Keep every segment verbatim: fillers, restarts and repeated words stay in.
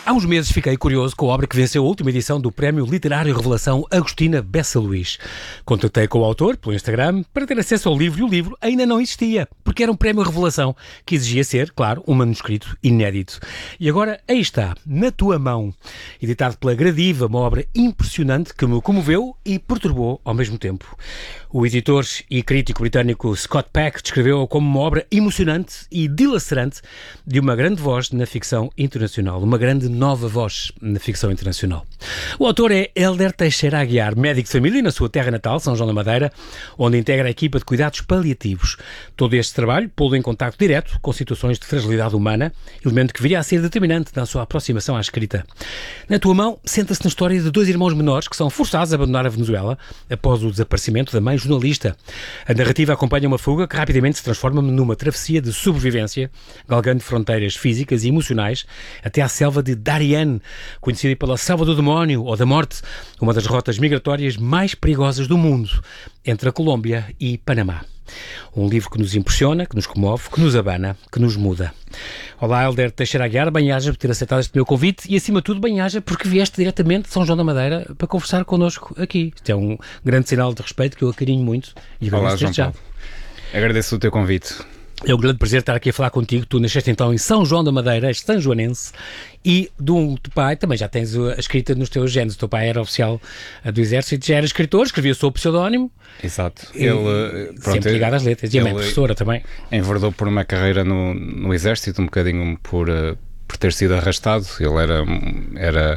Há uns meses fiquei curioso com a obra que venceu a última edição do Prémio Literário Revelação Agostina Bessa Luís. Contactei com o autor pelo Instagram para ter acesso ao livro e o livro ainda não existia, porque era um Prémio Revelação que exigia ser, claro, um manuscrito inédito. E agora aí está, na tua mão, editado pela Gradiva, uma obra impressionante que me comoveu e perturbou ao mesmo tempo. O editor e crítico britânico Scott Peck descreveu-a como uma obra emocionante e dilacerante de uma grande voz na ficção internacional, uma grande nova voz na ficção internacional. O autor é Hélder Teixeira Aguiar, médico de família na sua terra natal, São João da Madeira, onde integra a equipa de cuidados paliativos. Todo este trabalho pô-lo em contacto direto com situações de fragilidade humana, elemento que viria a ser determinante na sua aproximação à escrita. Na tua mão, senta-se na história de dois irmãos menores que são forçados a abandonar a Venezuela após o desaparecimento da mãe jornalista. A narrativa acompanha uma fuga que rapidamente se transforma numa travessia de sobrevivência, galgando fronteiras físicas e emocionais até à selva de Darien, conhecida pela Selva do Demónio ou da Morte, uma das rotas migratórias mais perigosas do mundo, entre a Colômbia e Panamá. Um livro que nos impressiona, que nos comove, que nos abana, que nos muda. Olá, Hélder Teixeira Aguiar, bem-aja por ter aceitado este meu convite e, acima de tudo, bem-aja porque vieste diretamente de São João da Madeira para conversar connosco aqui. Isto é um grande sinal de respeito que eu acarinho muito e Olá, João já. Paulo. Agradeço o teu convite. É um grande prazer estar aqui a falar contigo. Tu nasceste então em São João da Madeira, és sanjoanense, e do teu pai também já tens a escrita nos teus genes. O teu pai era oficial do Exército, já era escritor, escrevia sob pseudónimo. Exato. E, ele, pronto, sempre ligado às letras. E a mãe professora também. Enverdou por uma carreira no, no Exército, um bocadinho por, uh, por ter sido arrastado. Ele era... era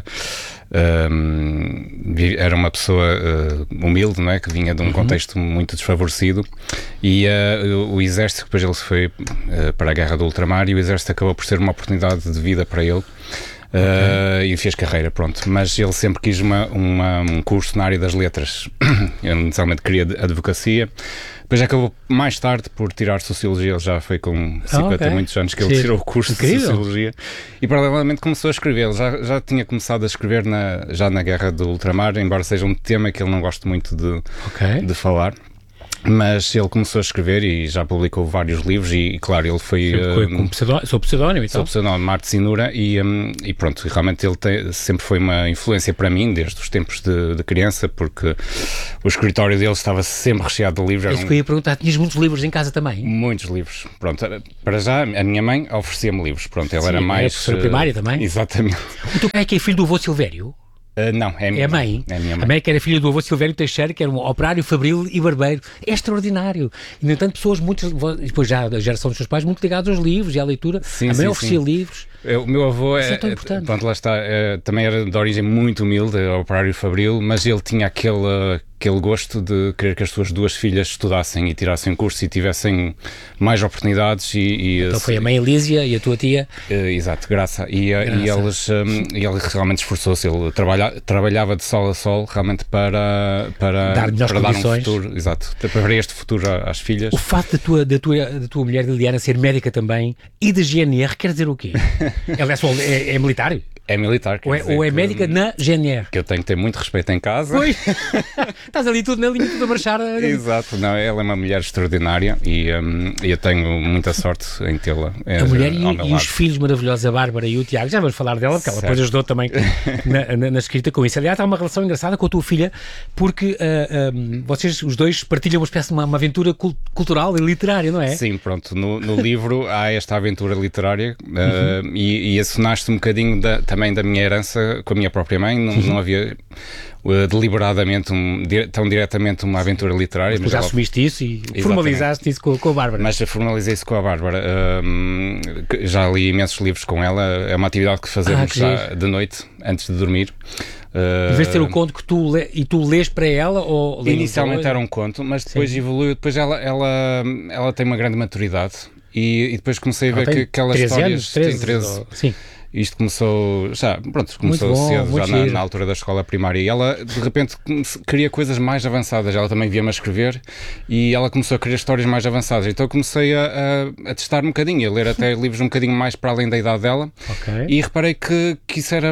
Um, era uma pessoa uh, humilde, não é? Que vinha de um uhum. contexto muito desfavorecido e uh, o, o Exército, depois ele foi uh, para a Guerra do Ultramar e o Exército acabou por ser uma oportunidade de vida para ele. Uh, okay. E fez carreira, pronto. Mas ele sempre quis uma, uma, um curso na área das letras. Ele inicialmente queria advocacia. Depois acabou mais tarde por tirar Sociologia. Ele já foi com cinquenta e okay. muitos anos que ele Sim. tirou o curso Incrível. de Sociologia. E paralelamente começou a escrever. Ele já, já tinha começado a escrever na, já na Guerra do Ultramar, embora seja um tema que ele não gosta muito de, okay. de falar. Mas ele começou a escrever e já publicou vários livros e, claro, ele foi... Um, com pseudónimo, sob pseudónimo e tal. Sob pseudónimo, Marte Sinura e, um, e pronto, realmente ele tem, sempre foi uma influência para mim, desde os tempos de, de criança, porque o escritório dele estava sempre recheado de livros. É isso um, que eu ia perguntar, tinhas muitos livros em casa também? Muitos livros, pronto. Para já, a minha mãe oferecia-me livros, pronto, ela Sim, era mais... Era professora primária também? Exatamente. O teu pai é que é filho do avô Silvério? Uh, não, é a minha é a mãe. mãe. É a minha mãe. A mãe que era filha do avô Silvério Teixeira, que era um operário fabril e barbeiro. É extraordinário. E, no entanto, pessoas muito... Depois já a geração dos seus pais muito ligados aos livros e à leitura. Sim, a mãe sim, oferecia sim. livros. Eu, o meu avô Isso é, é tão importante. Pronto, lá está, é, também era de origem muito humilde, operário fabril, mas ele tinha aquele, aquele gosto de querer que as suas duas filhas estudassem e tirassem curso e tivessem mais oportunidades. E, e então foi a mãe Elísia e a tua tia? Uh, exato, Graça. E, Graça. e eles, um, ele realmente esforçou-se, ele trabalha, trabalhava de sol a sol realmente para, para dar, para dar um futuro, exato, para este futuro às filhas. O facto da tua, da tua, da tua mulher Liliana ser médica também e da G N R quer dizer o quê? Ela é, só, é, é militar? É militar. Ou é, ou é médica que, na G N R? Que eu tenho que ter muito respeito em casa. Pois. Estás ali tudo na linha, tudo a marchar. Exato. Não, ela é uma mulher extraordinária e um, eu tenho muita sorte em tê-la. A mulher e, e os filhos maravilhosos, a Bárbara e o Tiago. Já vamos falar dela, porque ela depois ajudou também na, na, na escrita com isso. Aliás, há uma relação engraçada com a tua filha, porque uh, um, vocês, os dois, partilham uma espécie de uma, uma aventura cultural e literária, não é? Sim, pronto. No, no livro há esta aventura literária uh, uhum. e, e isso nasce um bocadinho da, também da minha herança com a minha própria mãe. Não, uhum. não havia uh, deliberadamente, um, dire, tão diretamente uma aventura literária. Mas, mas já ela... assumiste isso e Exatamente. formalizaste isso com, com a Bárbara. Mas formalizei isso com a Bárbara. Uh, já li imensos livros com ela. É uma atividade que fazemos ah, que já de noite, antes de dormir. Uh, em vez de ter um conto que tu lê, e tu lês para ela? Ou inicialmente era um conto, mas depois Sim. evoluiu. Depois ela, ela, ela tem uma grande maturidade e, e depois comecei a ver que aquelas histórias... Anos, treze, treze, ou... Sim. Isto começou, já, pronto, começou bom, cedo, já na, na altura da escola primária, e ela de repente queria coisas mais avançadas. Ela também via-me a escrever e ela começou a querer histórias mais avançadas, então eu comecei a, a, a testar um bocadinho, a ler até livros um bocadinho mais para além da idade dela. Okay. E reparei que, que isso era bom,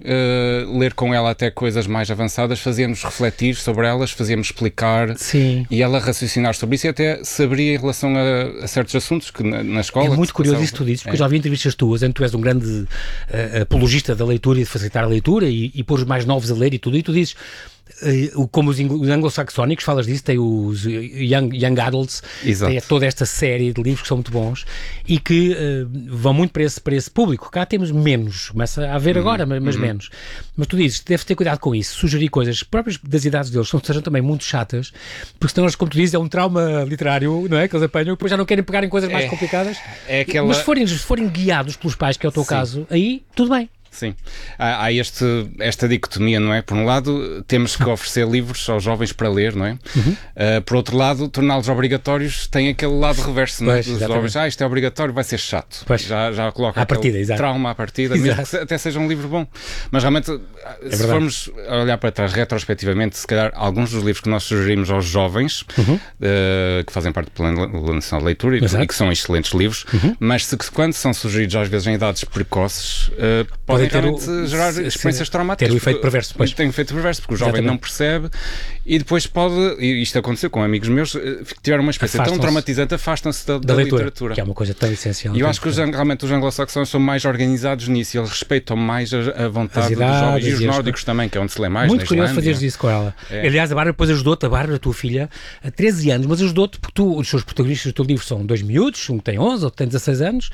uh, ler com ela até coisas mais avançadas fazia-nos refletir sobre elas, fazia-nos explicar. Sim. E ela raciocinar sobre isso e até se abria em relação a, a certos assuntos que na, na escola... É muito curioso isso que tu dizes, porque é. eu já vi entrevistas tuas em que tu és um grande uh, apologista da leitura e de facilitar a leitura e, e pôr os mais novos a ler e tudo, e tu dizes... Uh, como os anglo-saxónicos, falas disso, tem os Young, young Adults, Exato. Tem toda esta série de livros que são muito bons e que uh, vão muito para esse, para esse público. Cá temos menos, começa a haver uhum. agora, mas, mas uhum. menos. Mas tu dizes, deve ter cuidado com isso, sugerir coisas próprias das idades deles, que sejam também muito chatas, porque senão, como tu dizes, é um trauma literário, não é? Que eles apanham, depois já não querem pegar em coisas mais é, complicadas. É aquela... Mas se forem, se forem guiados pelos pais, que é o teu Sim. caso, aí tudo bem. Sim, há, há este, esta dicotomia, não é? Por um lado, temos que oferecer livros aos jovens para ler, não é? Uhum. Uh, por outro lado, torná-los obrigatórios tem aquele lado reverso, não é? Dos jovens, ah, isto é obrigatório, vai ser chato. Pois. Já, já coloca à partida, exato. trauma à partida, mesmo que até seja um livro bom. Mas realmente, é se formos olhar para trás retrospectivamente, se calhar alguns dos livros que nós sugerimos aos jovens, uhum. uh, que fazem parte do Plano Nacional de Leitura e, e que são excelentes livros, uhum. mas se, quando são sugeridos às vezes em idades precoces, uh, podem realmente o, gerar se, experiências se, traumáticas. Ter o efeito perverso. Pois. Tem o efeito perverso, porque o jovem Exatamente. não percebe e depois pode, e isto aconteceu com amigos meus, tiveram uma experiência tão traumatizante, afastam-se da, da, da leitura, literatura. Que é uma coisa tão essencial. E eu acho que os, realmente os anglo-saxões são mais organizados nisso, e eles respeitam mais a, a vontade idades, dos jovens, e os nórdicos também, que é onde se lê mais. Muito curioso fazeres isso com ela. É. Aliás, a Bárbara depois ajudou-te, a Bárbara, a tua filha, há treze anos, mas ajudou-te, porque tu, os seus protagonistas do teu livro são dois miúdos, um que tem onze, outro tem dezasseis anos,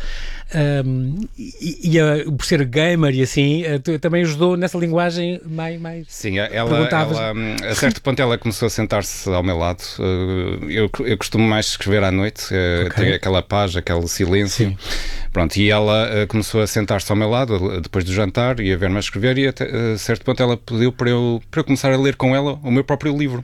um, e, e a, por ser gamer e assim, tu, também ajudou nessa linguagem mais... mais Sim, ela, ela, a certo ponto ela começou a sentar-se ao meu lado. Eu, eu costumo mais escrever à noite, okay. Tem aquela paz, aquele silêncio. Sim. Pronto, e ela começou a sentar-se ao meu lado depois do jantar e a ver-me a escrever, e a, a certo ponto ela pediu para eu, para eu começar a ler com ela o meu próprio livro.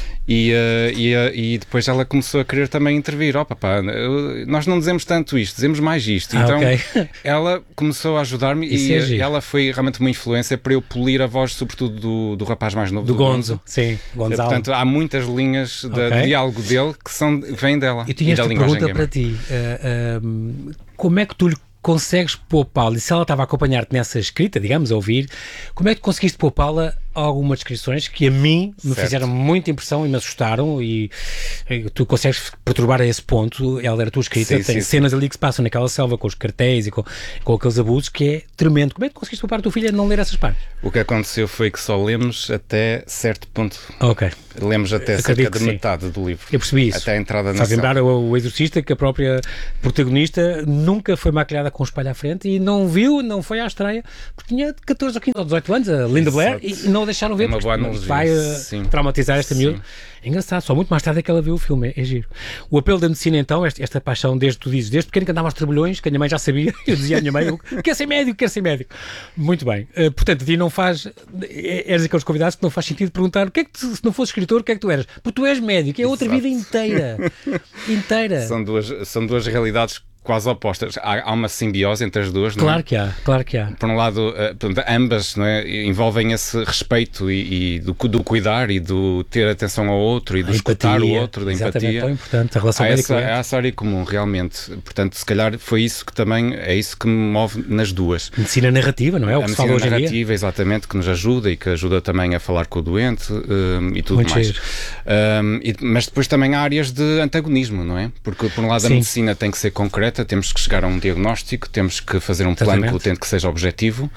E, uh, e, uh, e depois ela começou a querer também intervir. Ó, oh, papá, nós não dizemos tanto isto, dizemos mais isto. Ah, então okay. ela começou a ajudar-me e é ela foi realmente uma influência para eu polir a voz, sobretudo do, do rapaz mais novo, do, do Gonzo. Gonzo. Sim, Gonzalo. Portanto, há muitas linhas de, okay. de diálogo dele que são, vêm dela. Eu tinha e esta da linguagem pergunta gamer. para ti. Uh, uh, como é que tu lhe consegues poupá-la? E se ela estava a acompanhar-te nessa escrita, digamos, a ouvir, como é que conseguiste poupá-la a algumas descrições que a mim me certo. fizeram muita impressão e me assustaram, e, e tu consegues perturbar a esse ponto? Ela era a tua escrita, sim, tem sim, cenas sim. ali que se passam naquela selva com os cartéis e com, com aqueles abusos, que é tremendo. Como é que conseguiste poupar a tua filha a não ler essas partes? O que aconteceu foi que só lemos até certo ponto. Ok. Lemos até Acredito cerca de metade do livro. Eu percebi isso. Até a entrada na Faz lembrar o, o Exorcista, que a própria protagonista nunca foi maquilhada com o espelho à frente e não viu, não foi à estreia, porque tinha catorze ou quinze ou dezoito anos, a Linda Blair, e, e não a deixaram ver, uma porque vai uh, traumatizar esta miúda. É engraçado, só muito mais tarde é que ela viu o filme, é, é giro. O apelo da medicina, então, esta, esta paixão, desde tu dizes, desde pequeno que andava aos trabalhões, que a minha mãe já sabia, eu dizia à minha mãe, eu quero ser médico, quero ser médico. Muito bem. Uh, portanto, a ti não faz, eres aqueles convidados que não faz sentido perguntar o que é que tu, se não fosse escritor, o que é que tu eras? Porque tu és médico, é outra Exato. vida inteira. inteira. São duas, são duas realidades quase opostas. Há, há uma simbiose entre as duas, claro não é? que há, claro que há. Por um lado, uh, ambas, não é, envolvem esse respeito e, e do, do cuidar e do ter atenção ao outro e do escutar o outro, da empatia. Exatamente, tão importante, a relação há médica. Essa, há essa área comum, realmente. Portanto, se calhar foi isso que também, é isso que me move nas duas. Medicina narrativa, não é? O que a se fala hoje em dia. Medicina narrativa, exatamente, que nos ajuda e que ajuda também a falar com o doente um, e tudo Muito mais. Um, e, mas depois também há áreas de antagonismo, não é? Porque, por um lado, Sim. a medicina tem que ser concreta, temos que chegar a um diagnóstico, temos que fazer um plano que o utente que seja objetivo.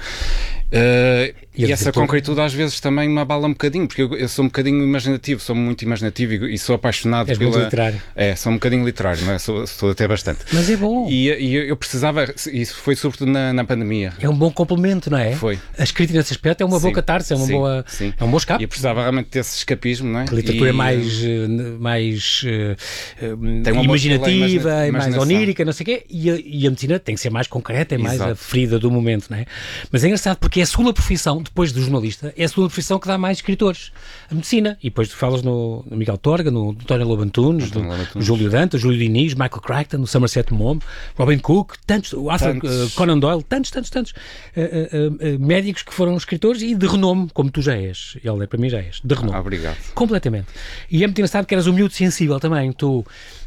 Uh, e, e essa concretude às vezes também me abala um bocadinho, porque eu, eu sou um bocadinho imaginativo, sou muito imaginativo e, e sou apaixonado És pela... muito literário. É, sou um bocadinho literário, não é? Sou, sou até bastante. Mas é bom. E, e eu precisava, isso foi sobretudo na, na pandemia. É um bom complemento, não é? Foi. A escrita nesse aspecto é uma sim, boa catarse, é uma sim, boa, sim. é um bom escape. E eu precisava realmente desse escapismo, não é? A literatura e, é mais, mais uh, tem uma imaginativa, é mais imaginação. onírica, não sei o quê, e a, e a medicina tem que ser mais concreta, é mais Exato. a ferida do momento, não é? Mas é engraçado porque é a segunda profissão, depois do jornalista, é a segunda profissão que dá mais escritores. A medicina. E depois tu falas no, no Miguel Torga, no, no António Lobo Antunes, no, no Júlio Dantas, Júlio Diniz, Michael Crichton, no Somerset Maugham, Robin Cook, tantos, o Arthur uh, Conan Doyle, tantos, tantos, tantos uh, uh, uh, médicos que foram escritores e de renome, como tu já és. Ele é para mim já és. De renome. Ah, obrigado. Completamente. E é muito engraçado que eras um miúdo sensível também. Tu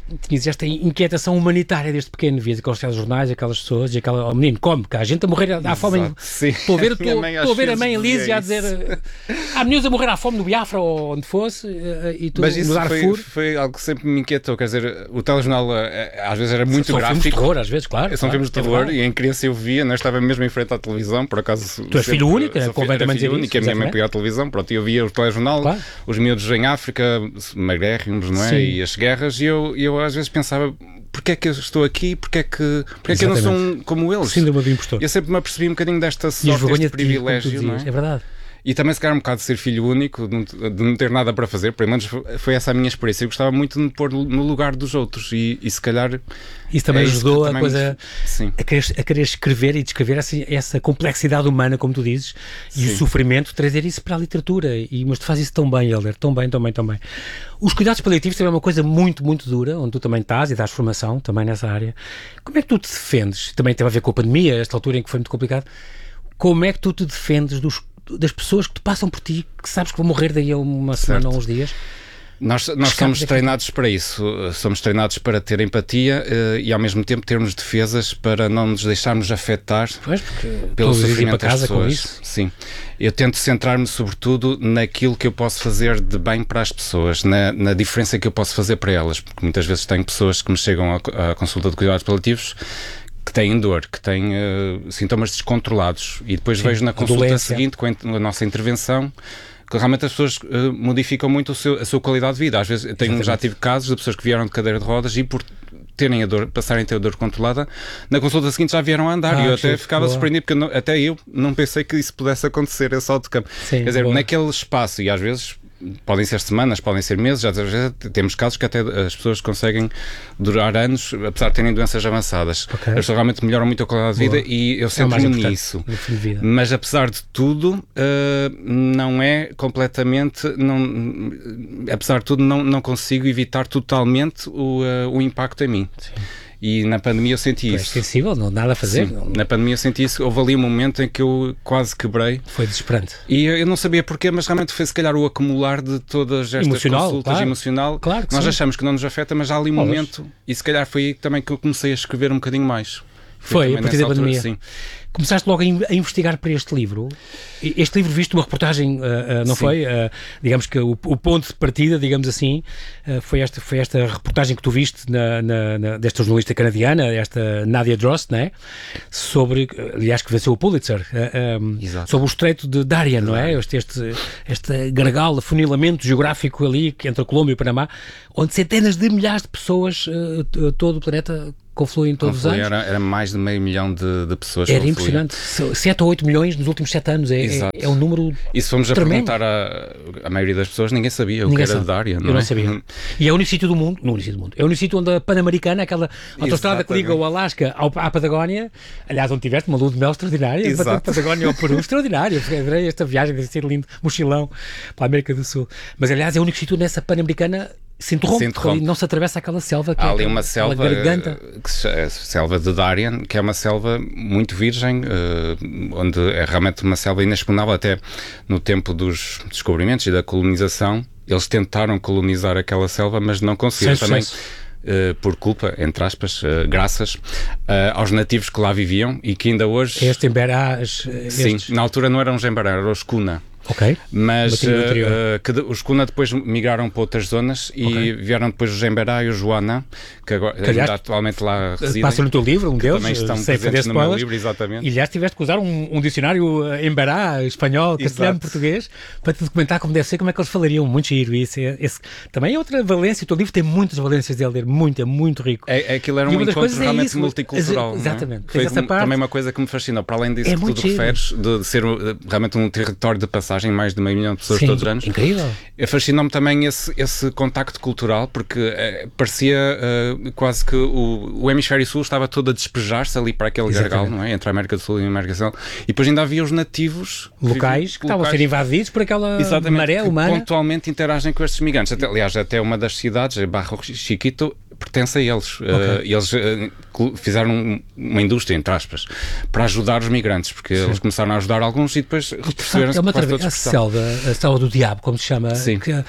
tinhas esta inquietação humanitária desde pequeno, vias aqueles jornais, aquelas pessoas, e aquela, oh, menino, come, cá, a gente a morrer à fome. Estou a ver, estou, estou a ver a mãe Elise a dizer, há meninos a morrer à fome no Biafra ou onde fosse, e tu Mas isso no Darfur. Foi, foi algo que sempre me inquietou, quer dizer, o telejornal às vezes era muito são gráfico. São filmes de terror, às vezes, claro. São claro, filmes de terror, e em criança eu via, não estava mesmo em frente à televisão, por acaso. Tu és filho único, né? Convém também dizer isso. E a minha mãe pegava a televisão, pronto, eu via o telejornal, claro. Os miúdos em África, magrérrimos, não é? Sim. E as guerras, e eu, eu às vezes pensava, porque é que eu estou aqui, porque é que, porque é que eu não sou um, como eles? Síndrome do impostor. Eu sempre me apercebi um bocadinho desta sorte, deste privilégio, não é? É verdade. E também se calhar um bocado de ser filho único, de não ter nada para fazer, pelo menos foi essa a minha experiência. Eu gostava muito de me pôr no lugar dos outros, e, e se calhar... Isso também é ajudou isso a coisa me... a, querer, a querer escrever e descrever essa, essa complexidade humana, como tu dizes, e Sim. o sofrimento, trazer isso para a literatura. E, mas tu fazes isso tão bem, Helder, tão bem, tão bem, tão bem. Os cuidados paliativos também é uma coisa muito, muito dura, onde tu também estás e dás formação também nessa área. Como é que tu te defendes? Também teve a ver com a pandemia, esta altura em que foi muito complicado. Como é que tu te defendes dos das pessoas que te passam por ti, que sabes que vão morrer daí a uma certo. semana ou uns dias? Nós, nós somos treinados para isso, somos treinados para ter empatia uh, e ao mesmo tempo termos defesas para não nos deixarmos afetar pois, pelo sofrimento das pessoas. Sim. Eu tento centrar-me sobretudo naquilo que eu posso fazer de bem para as pessoas, na, na diferença que eu posso fazer para elas, porque muitas vezes tenho pessoas que me chegam à, à consulta de cuidados paliativos que têm dor, que têm uh, sintomas descontrolados, e depois Sim, vejo na consulta dolência. seguinte, com a nossa intervenção, que realmente as pessoas uh, modificam muito o seu, a sua qualidade de vida. Às vezes eu tenho, já tive casos de pessoas que vieram de cadeira de rodas e por terem a dor, passarem a ter a dor controlada, na consulta seguinte já vieram a andar, ah, e eu até ficava boa. surpreendido, porque eu não, até eu não pensei que isso pudesse acontecer, esse salto de campo. Sim, Quer dizer, boa. naquele espaço, e às vezes podem ser semanas, podem ser meses, já temos casos que até as pessoas conseguem durar anos, apesar de terem doenças avançadas. Okay. As pessoas realmente melhoram muito a qualidade de Boa. vida, e eu centro-me é nisso. Mas apesar de tudo, uh, não é completamente, não, apesar de tudo, não, não consigo evitar totalmente o, uh, o impacto em mim. Sim. E na pandemia eu senti tu isso. É sensível, não nada a fazer. Sim, na pandemia eu senti isso. Houve ali um momento em que eu quase quebrei. Foi desesperante. E eu não sabia porquê, mas realmente foi se calhar o acumular de todas estas emocional, consultas claro. emocional. Claro que Nós sim. achamos que não nos afeta, mas há ali um Pois. momento, e se calhar foi aí também que eu comecei a escrever um bocadinho mais. Foi, foi a partir da altura, pandemia. Sim. Começaste logo a investigar para este livro. Este livro viste uma reportagem, uh, uh, não Sim. foi? Uh, digamos que o, o ponto de partida, digamos assim, uh, foi, esta, foi esta reportagem que tu viste na, na, na, desta jornalista canadiana, esta Nadia Drost, né? Sobre, aliás, que venceu o Pulitzer, uh, um, sobre o Estreito de Darien, não é? Este, este, este gargalo, afunilamento geográfico ali entre a Colômbia e o Panamá, onde centenas de milhares de pessoas, uh, todo o planeta, confluem todos Conflui, os anos. Era, era mais de meio milhão de, de pessoas. Era impressionante. sete ou oito milhões nos últimos sete anos. É, é, é um número E se fomos tremendo. a perguntar à, à maioria das pessoas, ninguém sabia ninguém o que era de Darien, não Eu é? não sabia. E é o único sítio do mundo, não o único sítio do mundo, é o único sítio onde a Pan-Americana, aquela autostrada que liga o Alasca ao, à Patagónia, aliás, onde tiveste uma lua de mel extraordinária, a Patagónia ao Peru, extraordinário. Adorei esta viagem, deve ser lindo, mochilão para a América do Sul. Mas, aliás, é o único sítio nessa Pan-Americana se interrompe, se interrompe. Ali não se atravessa aquela selva que há é ali aquela, uma selva, garganta. Que se, a selva de Darien, que é uma selva muito virgem, uh, onde é realmente uma selva inexplorável. Até no tempo dos descobrimentos e da colonização, eles tentaram colonizar aquela selva, mas não conseguiram. Também Uh, por culpa, entre aspas, uh, graças uh, aos nativos que lá viviam e que ainda hoje... Este Emberá... Estes... Sim, na altura não eram os Emberá, eram os Kuna. Ok. Mas uh, uh, que de, os Kuna depois migraram para outras zonas e okay. vieram depois os Emberá e os Joana, que agora que, aliás, ainda atualmente lá residem. Passa no teu livro, um deles, também estão sei presentes no meu livro, exatamente. E aliás tiveste que usar um, um dicionário Emberá, espanhol, castelhano, português, para te documentar como deve ser, como é que eles falariam. Muito giro. Isso, esse, também é outra valência. O teu livro tem muitas valências dele, muito, é muito rico. É, é aquilo era um encontro realmente é isso, multicultural. As, exatamente. Foi essa um, parte, também uma coisa que me fascinou, para além disso é que tu referes, de ser realmente um território de passagem, mais de meio milhão de pessoas Sim, todos os anos. Incrível. Fascinou-me também esse, esse contacto cultural, porque uh, parecia uh, quase que o, o hemisfério sul estava todo a despejar-se ali para aquele gargalo, não é? Entre a América do Sul e a América Central. E depois ainda havia os nativos locais que estavam a ser invadidos por aquela exatamente, maré humana. Que pontualmente interagem com estes migrantes. Até, aliás, até uma das cidades, Barro Chiquito, pertence a eles. Okay. Uh, e eles uh, fizeram uma indústria, entre aspas, para ajudar os migrantes, porque Sim. eles começaram a ajudar alguns e depois perceberam-se é uma que quase a selva, a selva do diabo, como se chama. Sim. Que,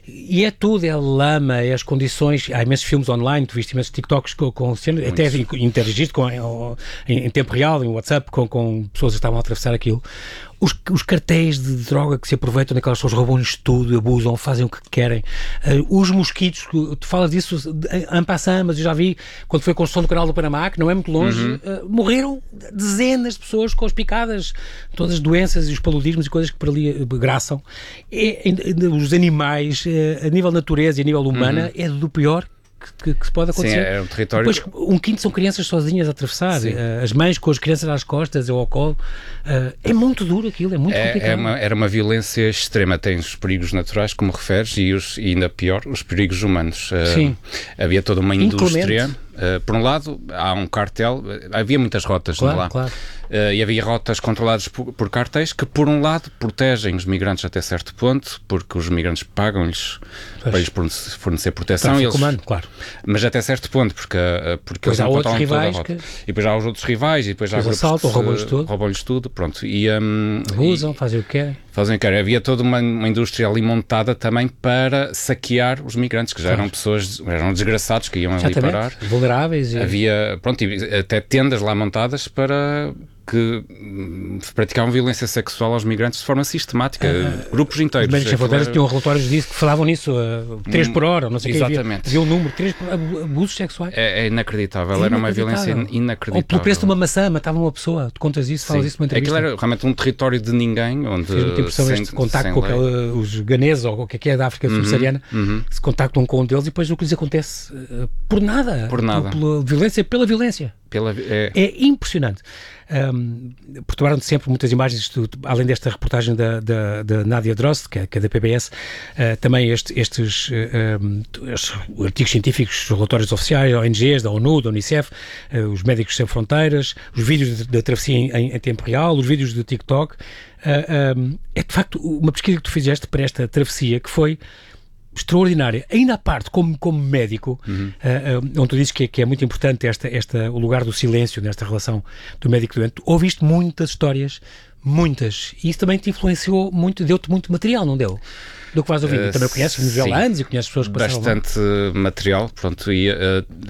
E é tudo, é a lama, é as condições. Há imensos filmes online, tu viste imensos TikToks com, com cenas, até interagiste com, em, em tempo real, em WhatsApp, com, com pessoas que estavam a atravessar aquilo. Os, os cartéis de droga que se aproveitam daquelas pessoas, roubam-lhes tudo, abusam, fazem o que querem. Uh, os mosquitos, tu falas disso en passant, mas eu já vi, quando foi a construção do canal do Panamá, que não é muito longe, uhum. uh, morreram dezenas de pessoas com as picadas, todas as doenças e os paludismos e coisas que por ali graçam. É, é, os animais, é, a nível natureza e a nível humana, uhum. é do pior Que, que se pode acontecer. Sim, é um território... Depois, um quinto são crianças sozinhas a atravessar, uh, as mães com as crianças às costas ou ao colo. Uh, é muito duro aquilo, é muito é, complicado. É uma, era uma violência extrema. Tem os perigos naturais, como referes, e, os, e ainda pior, os perigos humanos. Uh, Sim. Havia toda uma indústria. Uh, por um lado, há um cartel, havia muitas rotas claro, lá. Claro. Uh, e havia rotas controladas por, por cartéis que, por um lado, protegem os migrantes até certo ponto, porque os migrantes pagam-lhes para lhes fornecer proteção. Eles, humano, claro. Mas até certo ponto, porque, porque eles não controlam toda a que... rota. E depois há os outros rivais, e depois há grupos assaltam, que roubam-lhes tudo. roubam-lhes tudo. Pronto. E, um, abusam, e, fazem o que querem. Fazem o que querem. Havia toda uma, uma indústria ali montada também para saquear os migrantes, que já claro. eram pessoas, eram desgraçados que iam ali parar. Vulneráveis. E... Havia, pronto, até tendas lá montadas para... que praticavam violência sexual aos migrantes de forma sistemática, uh, grupos inteiros. Os médicos sem fronteiras tinham relatórios disso que falavam nisso, uh, três por hora, não sei o que. Exatamente. Havia um número, três abusos sexuais. É, é inacreditável, é era uma violência inacreditável. Ou pelo preço de uma maçã, matavam uma pessoa, tu contas isso, falas isso numa entrevista. Aquilo era realmente um território de ninguém, onde... Fiz muita impressão sem, este contacto com aquele, os ganeses, ou o que é que é da África uhum, subsaariana, uhum. se contactam com um deles e depois o que lhes acontece uh, por nada. Por nada. Por, pela violência, pela violência. Pela, é... é impressionante. Um, perturbaram-te sempre muitas imagens, tu, além desta reportagem da, da, da Nádia Drost, que é, que é da P B S, uh, também este, estes, uh, um, estes artigos científicos, os relatórios oficiais, O N Gs, da ONU, da Unicef, uh, os Médicos Sem Fronteiras, os vídeos da travessia em, em, em tempo real, os vídeos do TikTok. Uh, um, é de facto uma pesquisa que tu fizeste para esta travessia que foi extraordinária, ainda à parte como, como médico, uhum. uh, uh, onde tu dizes que é, que é muito importante esta, esta, o lugar do silêncio nesta relação do médico-doente. Ouviste muitas histórias, muitas, e isso também te influenciou muito, deu-te muito material, não deu? Do que vais ouvindo. Uh, também conheces venezuelanos e conheces pessoas que passaram bastante lá. Material, pronto, e uh,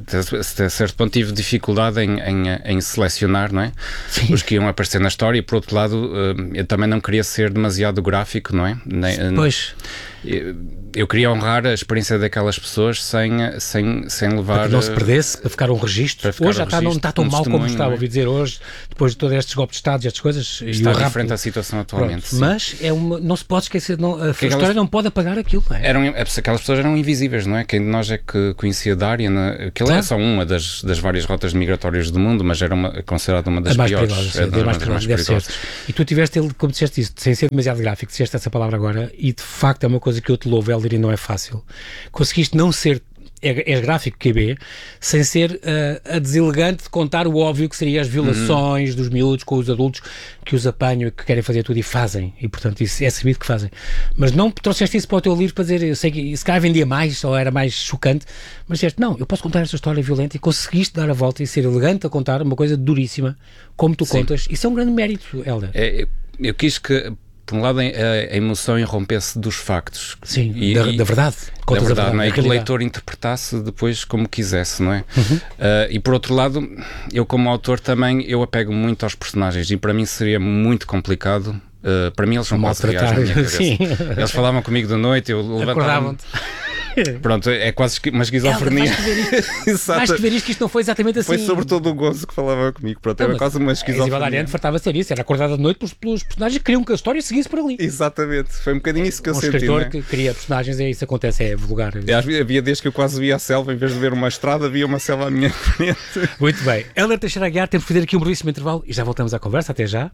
até certo ponto tive dificuldade em, em, em selecionar, não é? Sim. Os que iam aparecer na história, e por outro lado, uh, eu também não queria ser demasiado gráfico, não é? Nem, pois. Eu, eu queria honrar a experiência daquelas pessoas sem, sem, sem levar... Para que não se perdesse, para ficar um registro. Ficar hoje já está, não está tão um mal como estava, ouvi dizer hoje, depois de todos estes golpes de Estado e estas coisas. Está e diferente rápido. A situação atualmente. Mas é uma, não se pode esquecer, não, a que história aquelas, não pode apagar aquilo. Não é? Eram, aquelas pessoas eram invisíveis, não é? Quem de nós é que conhecia Dária? Aquilo claro. É só uma das, das várias rotas migratórias do mundo, mas era uma, considerada uma das a mais piores. Perigosa, é, das mais perigosas, mais perigosas. E tu tiveste, como disseste isso, sem ser demasiado gráfico, disseste essa palavra agora, e de facto é uma coisa que eu te louvo, Helder, e não é fácil. Conseguiste não ser, és gráfico Q B, sem ser uh, a deselegante de contar o óbvio que seria as violações uhum. dos miúdos com os adultos que os apanham e que querem fazer tudo e fazem, e portanto isso é sabido que fazem. Mas não trouxeste isso para o teu livro para dizer, eu sei que se calhar vendia mais ou era mais chocante, mas disseste, não, eu posso contar esta história violenta, e conseguiste dar a volta e ser elegante a contar uma coisa duríssima, como tu Sim. contas. Isso é um grande mérito, Helder. É, eu, eu quis que por um lado, a, a emoção irrompesse dos factos. Sim, e, da, da verdade. Da verdade, verdade, não é? E que o leitor interpretasse depois como quisesse, não é? Uhum. Uh, e por outro lado, eu como autor também, eu apego muito aos personagens, e para mim seria muito complicado. Uh, para mim eles são quase reais na minha cabeça. Sim. Eles falavam comigo de noite, eu levantava-me. Pronto, é quase uma esquizofrenia. Vais-te ver isto, que isto não foi exatamente assim. Foi sobretudo o Gonzo que falava comigo. Pronto, não, era quase uma esquizofrenia. A Isabel fartava-se disso, era acordada de noite pelos, pelos personagens que queriam que a história seguisse por ali. Exatamente, foi um bocadinho isso que eu um senti. Um escritor né? que cria personagens, é isso acontece, é vulgar. Havia dias que eu quase via a selva, em vez de ver uma estrada, via uma selva à minha frente. Muito bem, Helder Teixeira Aguiar, temos que fazer aqui um brevíssimo intervalo e já voltamos à conversa. Até já.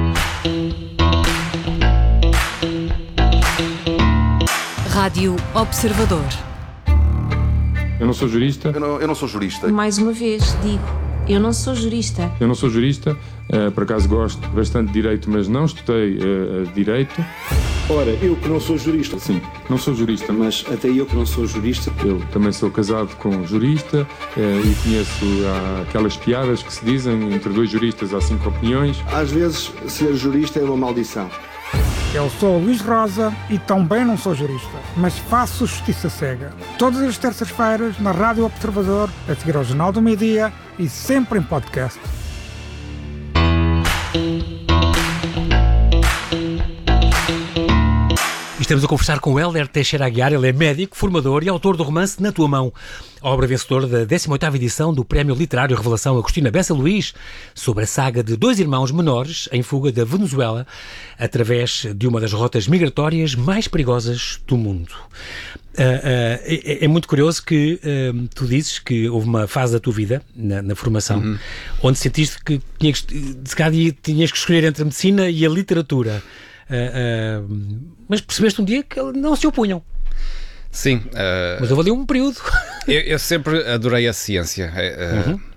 Rádio Observador. Eu não sou jurista. Eu não, eu não sou jurista. Mais uma vez, digo, eu não sou jurista. Eu não sou jurista, uh, por acaso gosto bastante de direito, mas não estudei uh, direito. Ora, eu que não sou jurista. Sim, não sou jurista. Mas até eu que não sou jurista. Eu também sou casado com um jurista uh, e conheço uh, aquelas piadas que se dizem, entre dois juristas há cinco opiniões. Às vezes, ser jurista é uma maldição. Eu sou o Luís Rosa e também não sou jurista, mas faço justiça cega. Todas as terças-feiras na Rádio Observador, a seguir ao Jornal do Meio-Dia e sempre em podcast. Estamos a conversar com o Hélder Teixeira Aguiar. Ele é médico, formador e autor do romance Na Tua Mão, a obra vencedora da décima oitava edição do Prémio Literário Revelação Agostina Bessa Luís, sobre a saga de dois irmãos menores em fuga da Venezuela através de uma das rotas migratórias mais perigosas do mundo. Uh, uh, é, é muito curioso que uh, tu dizes que houve uma fase da tua vida, na, na formação, uhum. onde sentiste que tinhas, de cada dia tinhas que escolher entre a medicina e a literatura. Uh, uh, mas percebeste um dia que não se opunham. Sim. Uh, mas houve ali um período. eu, eu sempre adorei a ciência. Uh, uhum.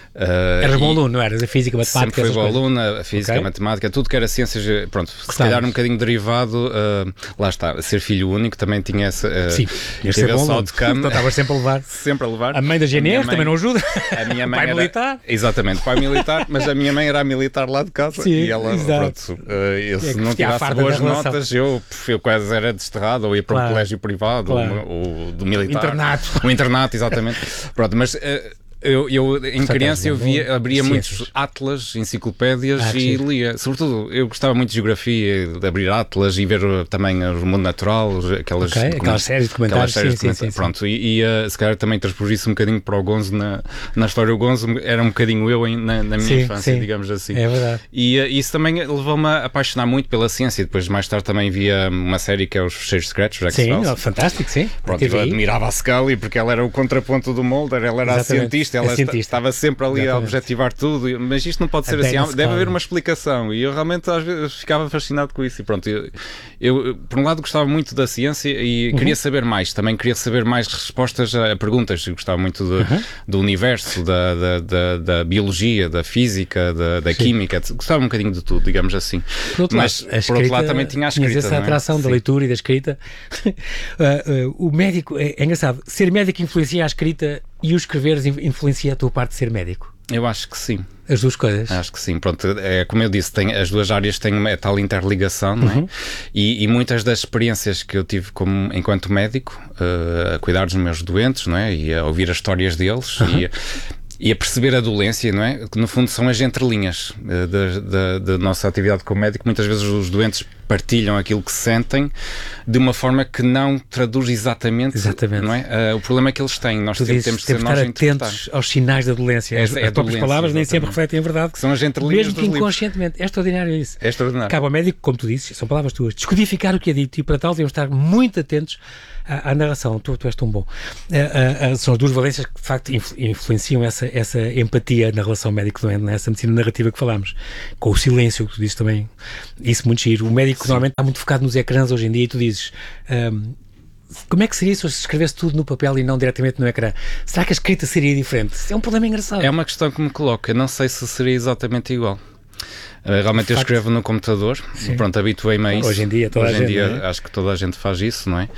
Uh, Eras bom aluno, não eras? A física, a matemática? Sempre fui bom aluno, a física, okay. a matemática, tudo que era ciências, pronto, Gostavas. se calhar um bocadinho derivado, uh, lá está, ser filho único também tinha essa... Uh, Sim, tive ser bom aluno. De cama. Então estavas sempre a levar. Sempre a levar. A mãe da G N R mãe, também não ajuda. A minha mãe pai era, militar. Exatamente, pai militar, mas a minha mãe era a militar lá de casa. Sim, e ela, exato. pronto, uh, eu, se é não tivesse boas notas, eu, eu quase era desterrado, ou ia para claro. um colégio privado, claro. ou, ou do militar. O internato. O internato, exatamente. Pronto, mas... Uh, Eu, eu em Só criança eu via, abria Ciências. muitos atlas, enciclopédias ah, e sim. lia. Sobretudo, eu gostava muito de geografia, de abrir atlas e ver também o mundo natural, aquelas, okay, aquelas séries de documentários. Sim, sim, sim, Pronto, sim. e, e uh, se calhar também transpus isso um bocadinho para o Gonzo na, na história. O Gonzo era um bocadinho eu em, na, na minha sim, infância, sim. digamos assim. É verdade. E uh, isso também levou-me a apaixonar muito pela ciência. Depois, mais tarde, também via uma série que é Os Fecheiros Secretos, Jack Sim, oh, fantástico, sim. Pronto, eu admirava a Scully porque ela era o contraponto do Mulder, ela era Exatamente. a cientista, ela a cientista. estava sempre ali Exatamente. a objetivar tudo, mas isto não pode ser Até assim, deve haver uma explicação, e eu realmente às vezes ficava fascinado com isso, e pronto, eu, eu por um lado gostava muito da ciência e uhum. queria saber mais, também queria saber mais respostas a perguntas, eu gostava muito de, uhum. do universo, da, da, da, da biologia, da física, da, da química, gostava um bocadinho de tudo, digamos assim, por outro mas lado, por escrita, outro lado também tinha a escrita. Essa atração é? da Sim. leitura e da escrita. uh, uh, o médico, é, é engraçado, ser médico influencia a escrita e o escreveres influencia a tua parte de ser médico? Eu acho que sim. As duas coisas? Acho que sim. Pronto, é, como eu disse, tem, as duas áreas têm uma tal interligação, não é? Uhum. E, e muitas das experiências que eu tive como, enquanto médico, uh, a cuidar dos meus doentes, não é? E a ouvir as histórias deles uhum. e, e a perceber a dolência, não é? Que no fundo são as entrelinhas uh, da, da, da nossa atividade como médico. Muitas vezes os doentes partilham aquilo que sentem de uma forma que não traduz exatamente, exatamente. Não é? Uh, o problema é que eles têm, nós dizes, temos que ser nós a interpretar. Atentos aos sinais da dolência. As, é, as próprias palavras nem sempre refletem a verdade. Que são as entrelinhas mesmo que inconscientemente. Livros. É extraordinário isso. É extraordinário. Cabe ao médico, como tu disse, são palavras tuas, descodificar o que é dito, e para tal devemos estar muito atentos à, à narração. Tu, tu és tão bom. Uh, uh, uh, são as duas valências que de facto influ, influenciam essa, essa empatia na relação médico-doente, nessa medicina narrativa que falámos, com o silêncio que tu dizes também. Isso muito giro. O médico Sim. normalmente está muito focado nos ecrãs hoje em dia, e tu dizes um, como é que seria se eu escrevesse tudo no papel e não diretamente no ecrã? Será que a escrita seria diferente? É um problema engraçado. É uma questão que me coloca, eu não sei se seria exatamente igual. Uh, realmente eu escrevo no computador, Sim. pronto, habituei-me a isso. Hoje em dia toda hoje a gente, dia é? acho que toda a gente faz isso, não é?